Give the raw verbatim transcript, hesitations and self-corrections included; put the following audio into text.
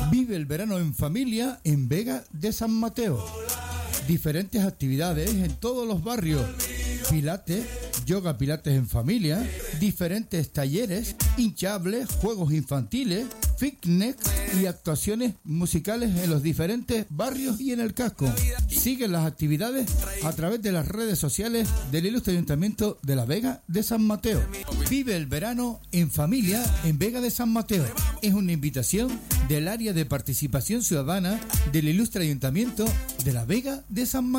Vive el verano en familia en Vega de San Mateo. Diferentes actividades en todos los barrios. Pilates, yoga pilates en familia, diferentes talleres, hinchables, juegos infantiles, fitness y actuaciones musicales en los diferentes barrios y en el casco. Siguen las actividades a través de las redes sociales del Ilustre Ayuntamiento de la Vega de San Mateo. Vive el verano en familia en Vega de San Mateo. Es una invitación del área de participación ciudadana del Ilustre Ayuntamiento de la Vega de San Mateo.